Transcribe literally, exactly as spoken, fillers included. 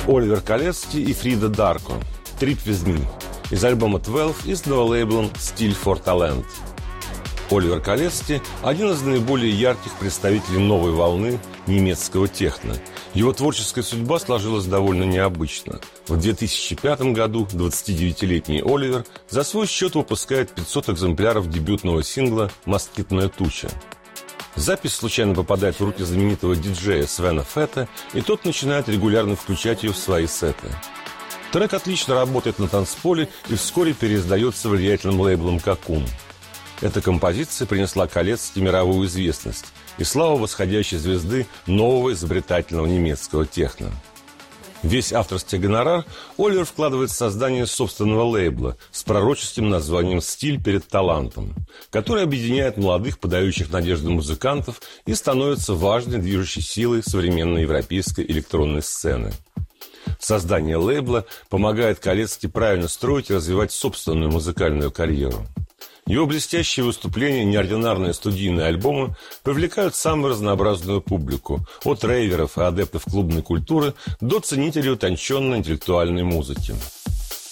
Оливер Калецти и Фрида Дарко «Trip with me» из альбома двенадцать изданного лейблом Steel for Talent. Оливер Калецти – один из наиболее ярких представителей новой волны немецкого техно. Его творческая судьба сложилась довольно необычно. В две тысячи пятом году двадцатидевятилетний Оливер за свой счет выпускает пятьсот экземпляров дебютного сингла «Москитная туча». Запись случайно попадает в руки знаменитого диджея Свена Фета, и тот начинает регулярно включать ее в свои сеты. Трек отлично работает на танцполе и вскоре переиздается влиятельным лейблом «Cocoon». Эта композиция принесла Калецти мировую известность и славу восходящей звезды нового изобретательного немецкого техно. Весь авторский гонорар Оливер вкладывает в создание собственного лейбла с пророческим названием «Стиль перед талантом», который объединяет молодых, подающих надежду музыкантов и становится важной движущей силой современной европейской электронной сцены. Создание лейбла помогает Калецти правильно строить и развивать собственную музыкальную карьеру. Его блестящие выступления и неординарные студийные альбомы привлекают самую разнообразную публику, от рейверов и адептов клубной культуры до ценителей утонченной интеллектуальной музыки.